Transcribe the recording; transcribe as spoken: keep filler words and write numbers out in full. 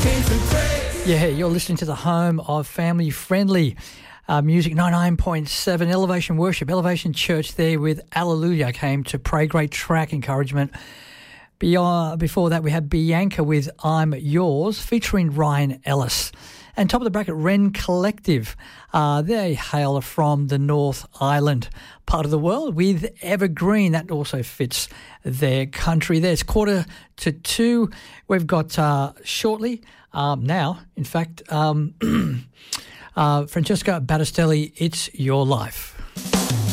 Yeah, you're listening to the home of family-friendly uh, music, ninety-nine point seven, Elevation Worship, Elevation Church there with Alleluia came to pray. Great track, encouragement. Beyond, before that, we had Bianca with I'm Yours, featuring Ryan Ellis. And top of the bracket, Wren Collective. Uh, they hail from the North Island part of the world with Evergreen. That also fits their country there. It's quarter to two. We've got uh, shortly, um, now, in fact, um, uh, Francesca Battistelli, It's Your Life.